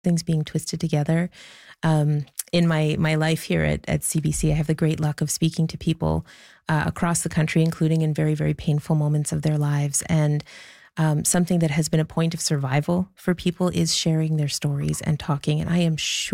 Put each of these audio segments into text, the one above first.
things being twisted together. In my life here at CBC, I have the great luck of speaking to people across the country, including in very, very painful moments of their lives. And something that has been a point of survival for people is sharing their stories and talking. And I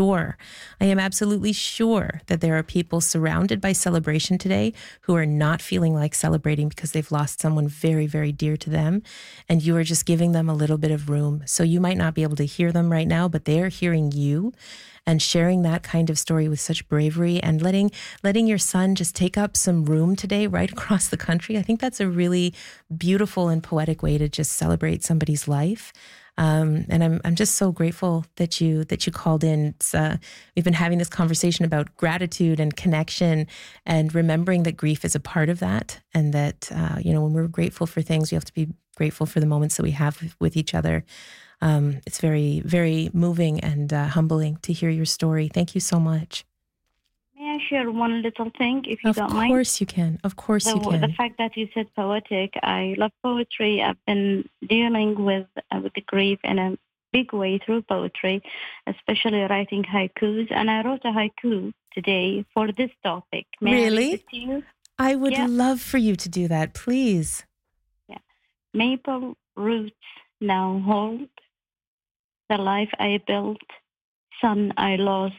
am absolutely sure that there are people surrounded by celebration today who are not feeling like celebrating because they've lost someone very, very dear to them. And you are just giving them a little bit of room. So you might not be able to hear them right now, but they are hearing you. And sharing that kind of story with such bravery and letting your son just take up some room today right across the country. I think that's a really beautiful and poetic way to just celebrate somebody's life. And I'm just so grateful that you called in. We've been having this conversation about gratitude and connection and remembering that grief is a part of that. And that, when we're grateful for things, we have to be grateful for the moments that we have with each other. It's very, very moving and humbling to hear your story. Thank you so much. May I share one little thing, if you don't mind? Of course you can. Of course you can. The fact that you said poetic, I love poetry. I've been dealing with the grief in a big way through poetry, especially writing haikus. And I wrote a haiku today for this topic. May I read it to you? I would love for you to do that, please. Yeah. Maple roots now hold the life I built, son I lost,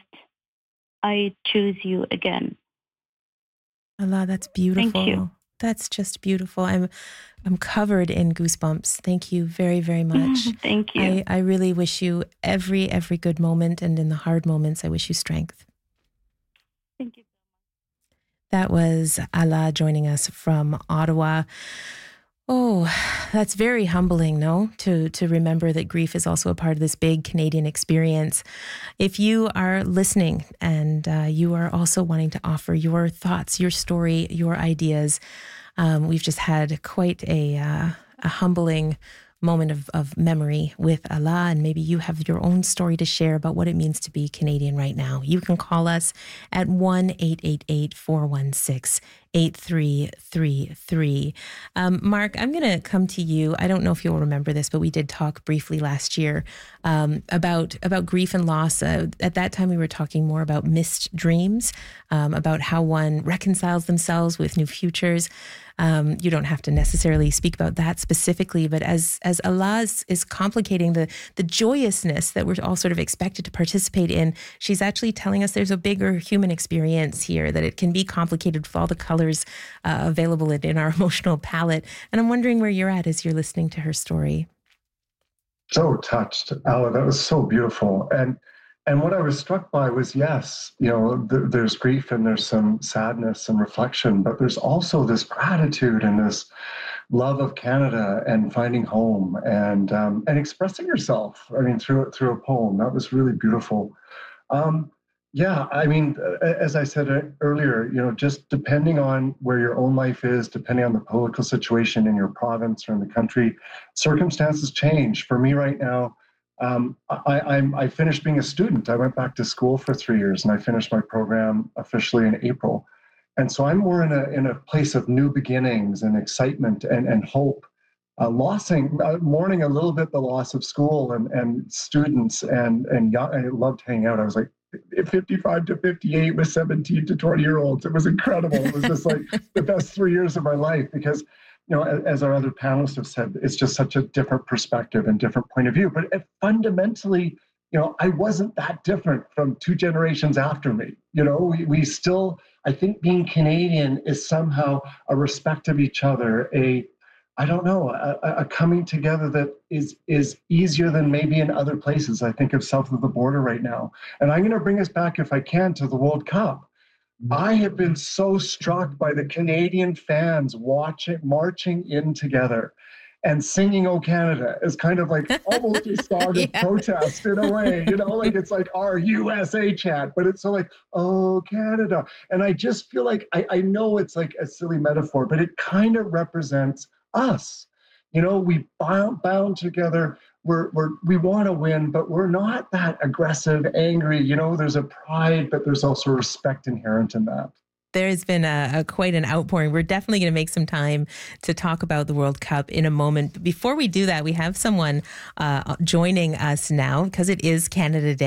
I choose you again. Allah, that's beautiful. Thank you. That's just beautiful. I'm covered in goosebumps. Thank you very, very much. Thank you. I really wish you every good moment, and in the hard moments, I wish you strength. Thank you. That was Allah joining us from Ottawa. Oh, that's very humbling, no? To remember that grief is also a part of this big Canadian experience. If you are listening and you are also wanting to offer your thoughts, your story, your ideas, we've just had quite a humbling moment of memory with Allah, and maybe you have your own story to share about what it means to be Canadian right now. You can call us at 1-888-416-8333. Mark, I'm going to come to you. I don't know if you'll remember this, but we did talk briefly last year about grief and loss. At that time, we were talking more about missed dreams, about how one reconciles themselves with new futures. You don't have to necessarily speak about that specifically, but as Allah is complicating the joyousness that we're all sort of expected to participate in, she's actually telling us there's a bigger human experience here, that it can be complicated with all the colors available in our emotional palette. And I'm wondering where you're at as you're listening to her story. So touched, Alla. That was so beautiful. And what I was struck by was, yes, there's grief and there's some sadness and reflection, but there's also this gratitude and this love of Canada and finding home and expressing yourself. I mean, through a poem. That was really beautiful. As I said earlier, just depending on where your own life is, depending on the political situation in your province or in the country, circumstances change. For me right now, I finished being a student. I went back to school for 3 years, and I finished my program officially in April. And so I'm more in a place of new beginnings and excitement and hope. Mourning a little bit the loss of school and students, and I loved hanging out. I was like 55 to 58 with 17 to 20-year-olds. It was incredible. It was just like the best 3 years of my life because, as our other panelists have said, it's just such a different perspective and different point of view. But fundamentally, I wasn't that different from 2 generations after me. We still, I think being Canadian is somehow a respect of each other, a coming together that is easier than maybe in other places. I think of south of the border right now. And I'm going to bring us back, if I can, to the World Cup. I have been so struck by the Canadian fans marching in together and singing "Oh Canada" as kind of like almost a song of protest in a way, like it's like our USA chant, but it's so like, "Oh Canada." And I just feel like, I know it's like a silly metaphor, but it kind of represents us. We bound together. We want to win, but we're not that aggressive, angry. There's a pride, but there's also respect inherent in that. There has been quite an outpouring. We're definitely going to make some time to talk about the World Cup in a moment. But before we do that, we have someone joining us now because it is Canada Day.